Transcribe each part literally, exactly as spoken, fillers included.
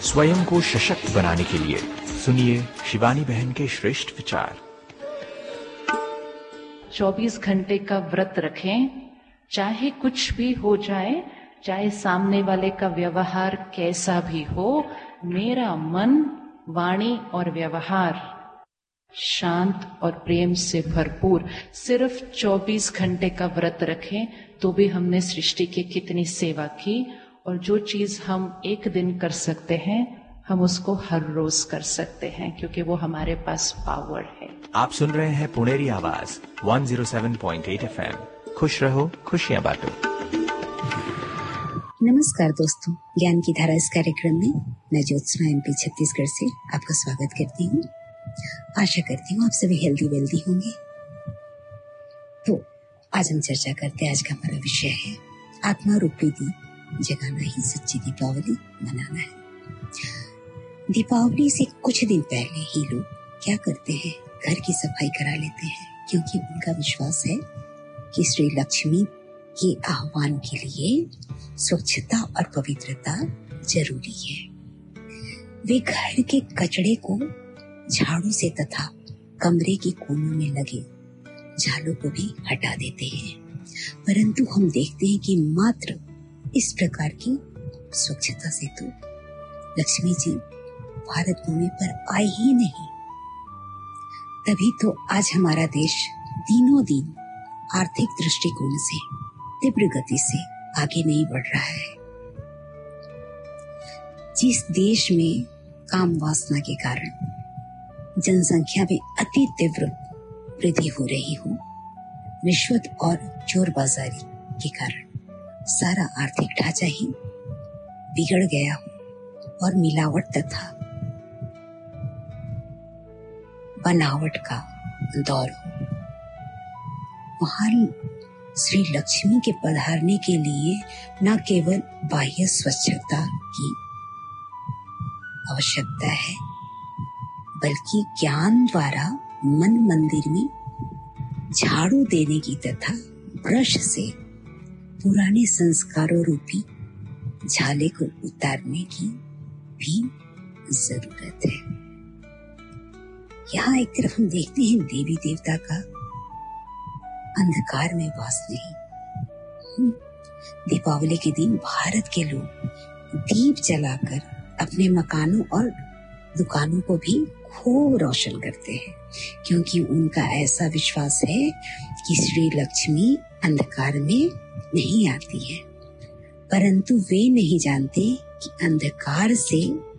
स्वयं को सशक्त बनाने के लिए सुनिए शिवानी बहन के श्रेष्ठ विचार। चौबीस घंटे का व्रत रखें, चाहे कुछ भी हो जाए, चाहे सामने वाले का व्यवहार कैसा भी हो, मेरा मन, वाणी और व्यवहार शांत और प्रेम से भरपूर। सिर्फ चौबीस घंटे का व्रत रखें तो भी हमने सृष्टि की कितनी सेवा की। और जो चीज हम एक दिन कर सकते हैं, हम उसको हर रोज कर सकते हैं, क्योंकि वो हमारे पास पावर है। आप सुन रहे हैं पुणेरी आवाज एक सौ सात पॉइंट आठ एफ एम। खुश रहो, खुशियां बांटो। नमस्कार दोस्तों, ज्ञान की धारा इस कार्यक्रम में मैं ज्योत्सना एमपी छत्तीसगढ़ से आपका स्वागत करती हूँ। आशा करती हूँ आप सभी हेल्दी वेल्दी होंगे। तो आज हम चर्चा करते हैं, आज का हमारा विषय है आत्मा रूपी दीप जगाना ही सच्ची दीपावली मनाना है। दीपावली से कुछ दिन पहले ही लोग क्या करते हैं, घर की सफाई करा लेते हैं, क्योंकि उनका विश्वास है कि श्री लक्ष्मी के आह्वान के लिए स्वच्छता और पवित्रता जरूरी है। वे घर के कचड़े को झाड़ू से तथा कमरे के कोनों में लगे झालों को भी हटा देते हैं, परंतु हम देखते हैं कि मात्र इस प्रकार की स्वच्छता से तो लक्ष्मी जी भारत भूमि पर आए ही नहीं। तभी तो आज हमारा देश दिनों दिन आर्थिक दृष्टिकोण से तीव्र गति से आगे नहीं बढ़ रहा है। जिस देश में काम वासना के कारण जनसंख्या में अति तीव्र वृद्धि हो रही हो, रिश्वत और चोरबाजारी के कारण सारा आर्थिक ढांचा ही बिगड़ गया हो और मिलावट तथा बनावट का दौर हो, वहां श्री लक्ष्मी के पधारने के लिए न केवल बाह्य स्वच्छता की आवश्यकता है, बल्कि ज्ञान द्वारा मन मंदिर में झाड़ू देने की तथा ब्रश से पुराने संस्कारों रूपी झाले को उतारने की भी जरूरत है। यहाँ एक तरफ हम देखते हैं देवी देवता का अंधकार में वास नहीं। दीपावली के दिन भारत के लोग दीप जलाकर अपने मकानों और दुकानों को भी खूब रोशन करते हैं, क्योंकि उनका ऐसा विश्वास है कि श्री लक्ष्मी अंधकार में नहीं आती है। परंतु वे नहीं जानते कि अंधकार से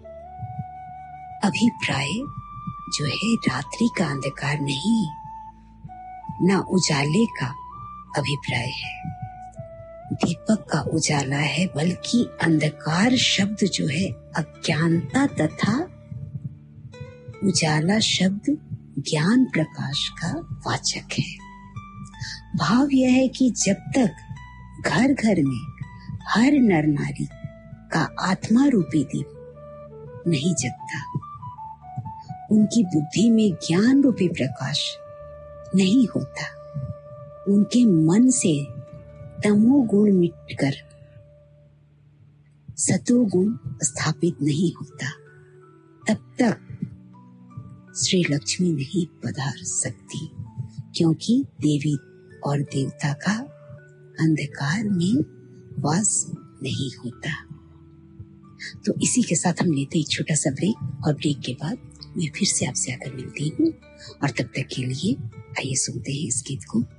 अभिप्राय जो है रात्रि का अंधकार नहीं, ना उजाले का अभिप्राय है, दीपक का उजाला है, बल्कि अंधकार शब्द जो है अज्ञानता तथा उजाला शब्द ज्ञान प्रकाश का वाचक है। भाव यह है कि जब तक घर घर में हर नर नारी का आत्मा रूपी दीप नहीं जगता, उनकी बुद्धि में ज्ञान रूपी प्रकाश नहीं होता, उनके मन से तमोगुण मिटकर सतोगुण स्थापित नहीं होता, तब तक श्री लक्ष्मी नहीं पधार सकती, क्योंकि देवी और देवता का अंधकार में वास नहीं होता। तो इसी के साथ हम लेते एक छोटा सा ब्रेक, और ब्रेक के बाद मैं फिर से आपसे आकर मिलती हूँ, और तब तक के लिए आइए सुनते हैं इस गीत को।